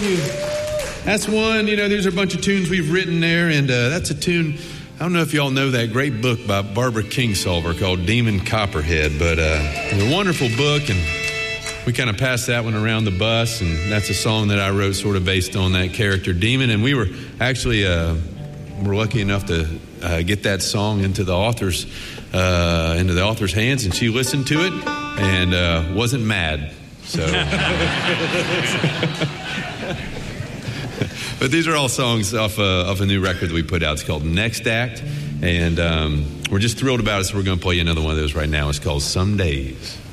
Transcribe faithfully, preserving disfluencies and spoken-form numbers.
you. That's one, you know, there's a bunch of tunes we've written there, and uh, that's a tune, I don't know if y'all know that great book by Barbara Kingsolver called Demon Copperhead, but uh, it's a wonderful book, and we kind of passed that one around the bus, and that's a song that I wrote sort of based on that character, Demon, and we were actually, uh, we're lucky enough to uh, get that song into the author's, uh, into the author's hands, and she listened to it and uh, wasn't mad, so... But these are all songs off, uh, off a new record that we put out. It's called Next Act, and um, we're just thrilled about it, so we're going to play you another one of those right now. It's called Some Days.